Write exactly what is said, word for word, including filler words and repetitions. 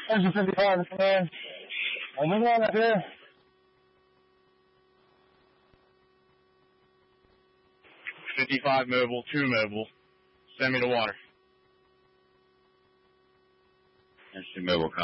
Engine fifty-five, this man. On the one up here. fifty-five mobile, two mobile. Send me to water. Engine mobile.